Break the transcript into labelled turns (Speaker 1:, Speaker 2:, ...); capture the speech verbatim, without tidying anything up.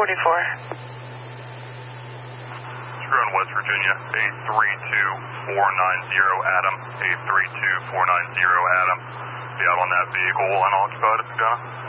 Speaker 1: forty-four.
Speaker 2: Screw in West Virginia, eight three two four nine zero Adam, eight three two four nine zero Adam. Be out on that vehicle unoccupied if you got it.